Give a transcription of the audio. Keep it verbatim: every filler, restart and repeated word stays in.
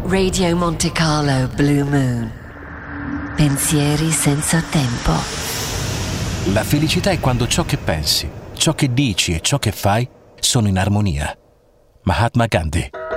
Radio Monte Carlo Blue Moon. Pensieri senza tempo. La felicità è quando ciò che pensi, ciò che dici e ciò che fai sono in armonia. Mahatma Gandhi.